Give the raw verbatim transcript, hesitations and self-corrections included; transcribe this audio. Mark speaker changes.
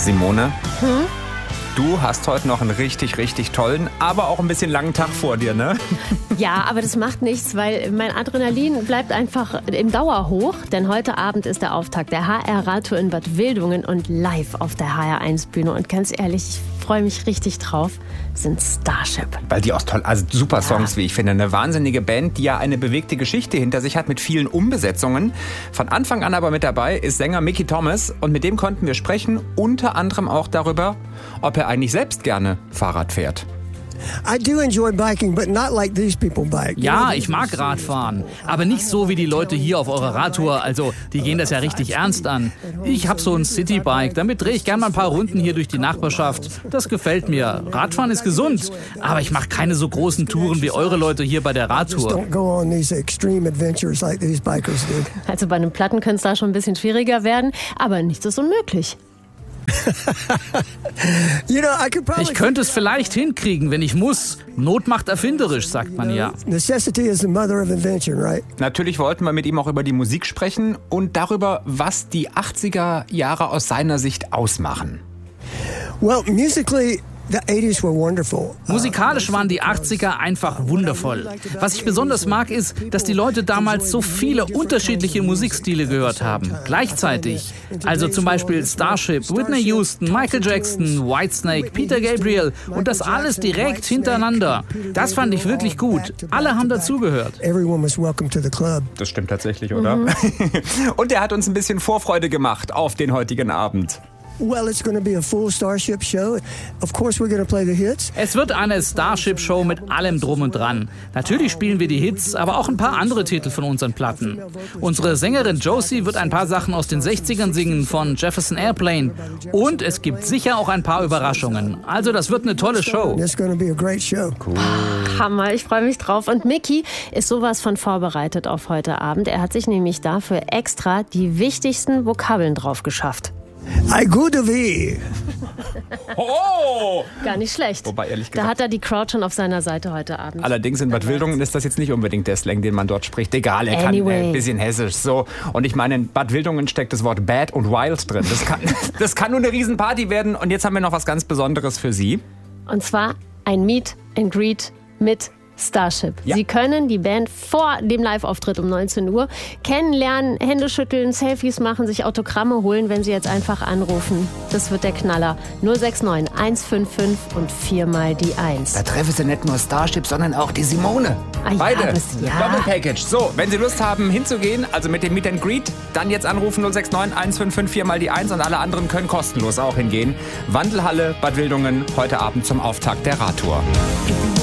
Speaker 1: Simone,
Speaker 2: Hm?
Speaker 1: du hast heute noch einen richtig, richtig tollen, aber auch ein bisschen langen Tag vor dir, ne?
Speaker 2: Ja, aber das macht nichts, weil mein Adrenalin bleibt einfach im Dauerhoch. Denn heute Abend ist der Auftakt der H R-Radtour in Bad Wildungen und live auf der H R eins Bühne. Und ganz ehrlich, ich freue mich richtig drauf, sind Starship.
Speaker 1: Weil die auch toll, also super Songs, wie ich finde. Eine wahnsinnige Band, die ja eine bewegte Geschichte hinter sich hat mit vielen Umbesetzungen. Von Anfang an aber mit dabei ist Sänger Mickey Thomas. Und mit dem konnten wir sprechen, unter anderem auch darüber, ob er eigentlich selbst gerne Fahrrad fährt.
Speaker 3: Ja, ich mag Radfahren, aber nicht so wie die Leute hier auf eurer Radtour. Also, die gehen das ja richtig ernst an. Ich habe so ein Citybike, damit drehe ich gerne mal ein paar Runden hier durch die Nachbarschaft. Das gefällt mir. Radfahren ist gesund, aber ich mache keine so großen Touren wie eure Leute hier bei der Radtour.
Speaker 2: Also bei einem Platten könnte es da schon ein bisschen schwieriger werden, aber nichts ist unmöglich.
Speaker 3: Ich könnte es vielleicht hinkriegen, wenn ich muss. Not macht erfinderisch, sagt man ja.
Speaker 1: Natürlich wollten wir mit ihm auch über die Musik sprechen und darüber, was die achtziger Jahre aus seiner Sicht ausmachen.
Speaker 4: Well, musically, the eighties were wonderful.
Speaker 3: Musikalisch waren die achtziger einfach wundervoll. Was ich besonders mag, ist, dass die Leute damals so viele unterschiedliche Musikstile gehört haben. Gleichzeitig. Also zum Beispiel Starship, Whitney Houston, Michael Jackson, Whitesnake, Peter Gabriel und das alles direkt hintereinander. Das fand ich wirklich gut. Alle haben dazugehört.
Speaker 4: Everyone was welcome to the club.
Speaker 1: Das stimmt tatsächlich, oder? Mhm. Und er hat uns ein bisschen Vorfreude gemacht auf den heutigen Abend.
Speaker 4: Well, it's going to be a full Starship show. Of course, we're going to play the hits.
Speaker 3: Es wird eine Starship-Show mit allem Drum und Dran. Natürlich spielen wir die Hits, aber auch ein paar andere Titel von unseren Platten. Unsere Sängerin Josie wird ein paar Sachen aus den sechzigern singen von Jefferson Airplane. Und es gibt sicher auch ein paar Überraschungen. Also das wird eine tolle Show.
Speaker 4: It's going to be a great show.
Speaker 1: Cool.
Speaker 2: Hammer, ich freue mich drauf. Und Mickey ist sowas von vorbereitet auf heute Abend. Er hat sich nämlich dafür extra die wichtigsten Vokabeln drauf geschafft.
Speaker 4: I go to V.
Speaker 1: Oh!
Speaker 2: Gar nicht schlecht.
Speaker 1: Wobei, ehrlich
Speaker 2: Da
Speaker 1: gesagt,
Speaker 2: hat er die Crowd schon auf seiner Seite heute Abend.
Speaker 1: allerdings in Bad Wildungen ist das jetzt nicht unbedingt der Slang, den man dort spricht. Egal, er kann
Speaker 2: Anyway.
Speaker 1: äh, ein bisschen hessisch. So. Und ich meine, in Bad Wildungen steckt das Wort bad und wild drin. Das kann, das kann nur eine Riesenparty werden. Und jetzt haben wir noch was ganz Besonderes für Sie.
Speaker 2: Und zwar ein Meet and Greet mit Starship.
Speaker 1: Ja.
Speaker 2: Sie können die Band vor dem Live-Auftritt um neunzehn Uhr kennenlernen, Hände schütteln, Selfies machen, sich Autogramme holen, wenn Sie jetzt einfach anrufen. Das wird der Knaller. null sechs neun eins fünf fünf und viermal die eins.
Speaker 1: Da treffen Sie nicht nur Starship, sondern auch die Simone.
Speaker 2: Ah, ja,
Speaker 1: Beide.
Speaker 2: das- ja.
Speaker 1: Double Package. So, wenn Sie Lust haben hinzugehen, also mit dem Meet and Greet, dann jetzt anrufen null sechs neun eins fünf fünf viermal die eins und alle anderen können kostenlos auch hingehen. Wandelhalle, Bad Wildungen, heute Abend zum Auftakt der Radtour.